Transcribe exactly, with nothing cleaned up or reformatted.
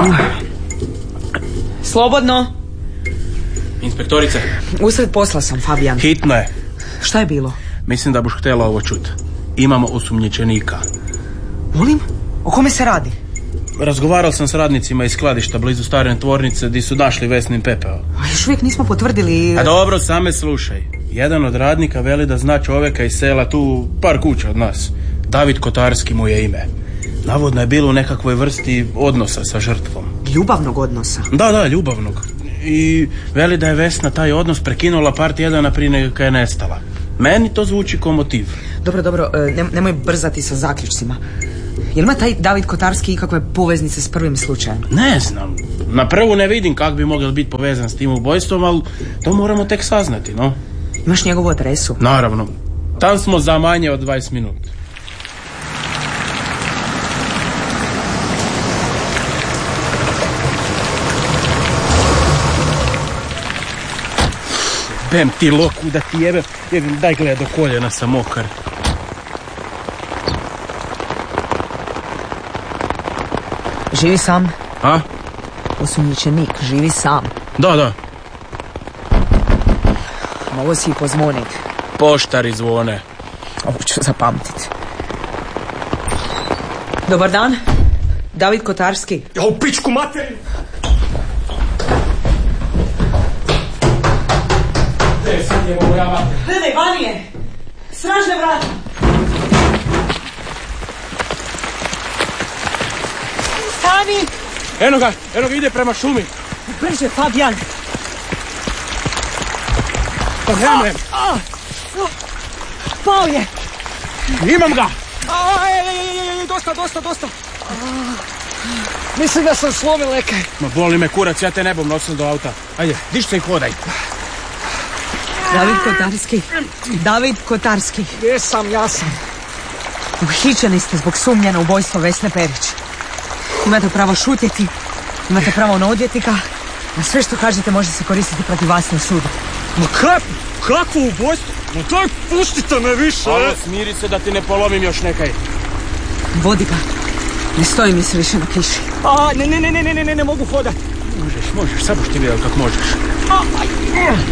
Slobodno. Inspektorice. Usred posla sam, Fabijan. Hitno je. Šta je bilo? Mislim da buš htjela ovo čut. Imamo osumnjičenika. Molim? O kome se radi? Razgovarao sam s radnicima iz skladišta blizu stare tvornice gdje su našli Vesnin pepeo. A još uvijek nismo potvrdili... A dobro, same slušaj. Jedan od radnika veli da zna čovjeka iz sela tu par kuća od nas. David Kotarski mu je ime. Navodno je bilo u nekakvoj vrsti odnosa sa žrtvom. Ljubavnog odnosa? Da, da, ljubavnog. I veli da je Vesna taj odnos prekinula par tjedana prije nego kad je nestala. Meni to zvuči kao motiv. Dobro, dobro, ne, nemoj brzati sa zaključcima. Jel ima taj David Kotarski ikakve poveznice s prvim slučajem? Ne znam. Na prvu ne vidim kako bi mogel biti povezan s tim ubojstvom, ali to moramo tek saznati, no? Imaš njegovu adresu? Naravno. Tam smo za manje od dvadeset minuta. Bem ti loku da ti jebem, jebem, daj gleda do koljena sam mokar. Živi sam? A? Osumnjičenik, živi sam. Da, da. Ovo si i pozvonik. Poštari zvone. Ovo ću zapamtiti. Dobar dan. David Kotarski. Ja u pičku materiju! Gdje sad je moja mater? Gledaj, vani je! Stražne vrata! Stani! Eno ga, eno ga, ide prema šumi. Brže, Fabijan! Pa vremem! Pao je! Imam ga! Aj, dosta, dosta, dosta. Mislim da sam slomil neke. Ma boli me kurac, ja te ne bom nosil do auta. Ajde, diš se i hodaj. David Kotarski. David Kotarski. Jesam, ja sam. Uhićeni ste zbog sumnje na ubojstvo Vesne Perić. Imate pravo šutjeti, imate pravo na odvjetnika, a sve što kažete može se koristiti protiv vas na sudu. Ma kak, kakvo ubojstvo? Ma daj, pustite me više. Alo, smiri se da ti ne polomim još nekaj. Vodi ga. Ne stoji mi se više na kiši. A, ne, ne, ne, ne, ne, ne, ne mogu hodat. Možeš, možeš, sad boš ti vidjel kak možeš. A, aj,